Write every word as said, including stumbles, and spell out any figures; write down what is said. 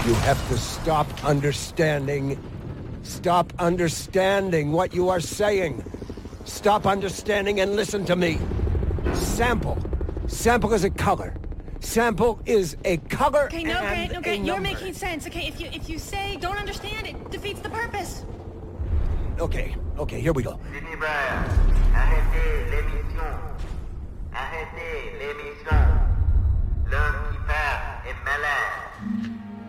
You have to stop understanding. Stop understanding what you are saying. Stop understanding and listen to me. Sample. Sample is a color. Sample is a color. Okay, no, and Grant, no, Grant, a you're number. making sense. Okay, if you if you say don't understand, it defeats the purpose. Okay, okay, here we go. Jimmy Bryan, arrêtez l'émission. Arrêtez l'émission. L'homme qui parle est malade.